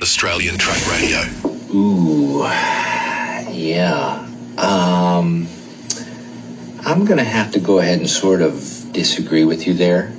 Australian Track Radio. Ooh, yeah. I'm going to have to go ahead and sort of disagree with you there.